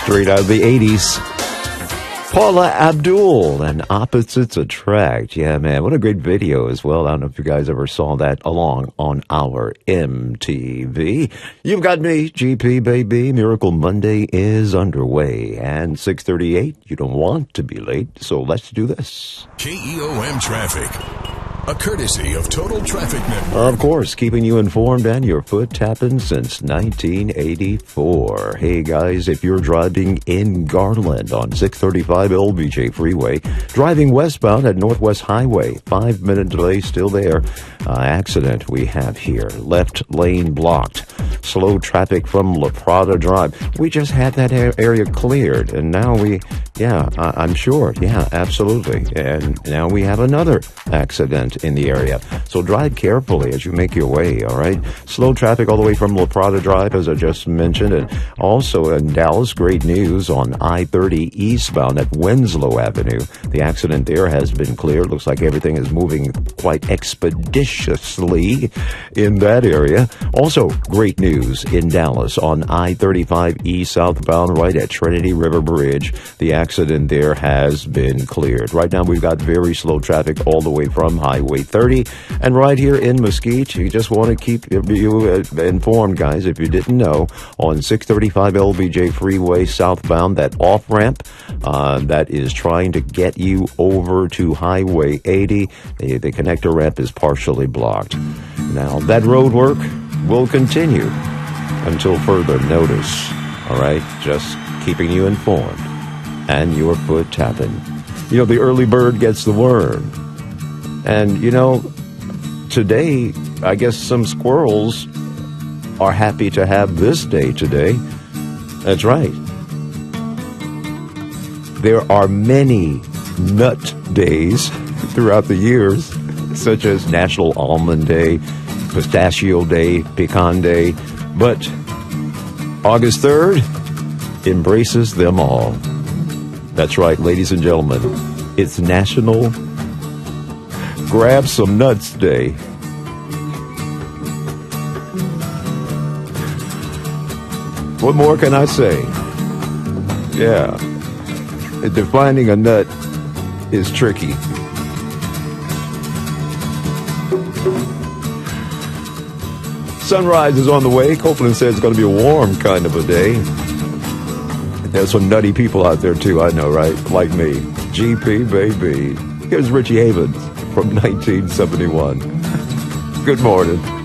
Straight out of the 80s. Paula Abdul and Opposites Attract. Yeah, man, what a great video as well. I don't know if you guys ever saw that along on our MTV. You've got me, GP, baby. Miracle Monday is underway. And 6:38, you don't want to be late, so let's do this. KEOM Traffic, a courtesy of Total Traffic Network. Of course, keeping you informed and your foot tapping since 1984. Hey guys, if you're driving in Garland on 635 LBJ Freeway, driving westbound at Northwest Highway, 5-minute delay still there. Accident we have here. Left lane blocked. Slow traffic from La Prada Drive. We just had that area cleared, and now I'm sure. Yeah, absolutely. And now we have another accident in the area. So drive carefully as you make your way, all right? Slow traffic all the way from La Prada Drive, as I just mentioned. And also in Dallas, great news on I-30 eastbound at Winslow Avenue. The accident there has been cleared. Looks like everything is moving quite expeditiously in that area. Also, great news in Dallas on I-35 east southbound right at Trinity River Bridge. The accident there has been cleared. Right now, we've got very slow traffic all the way from Highway 30 and right here in Mesquite. You just want to keep you informed, guys, if you didn't know, on 635 LBJ Freeway southbound, that off-ramp that is trying to get you over to Highway 80, the connector ramp is partially blocked. Now, that road work will continue until further notice. All right, just keeping you informed and your foot tapping. You know, the early bird gets the worm. And, you know, today, I guess some squirrels are happy to have this day today. That's right. There are many nut days throughout the years, such as National Almond Day, Pistachio Day, Pecan Day. But August 3rd embraces them all. That's right, ladies and gentlemen. It's National Grab Some Nuts Day. What more can I say? Yeah. Defining a nut is tricky. Sunrise is on the way. Copeland says it's going to be a warm kind of a day. There's some nutty people out there too, I know, right? Like me. GP, baby. Here's Richie Havens from 1971. Good morning.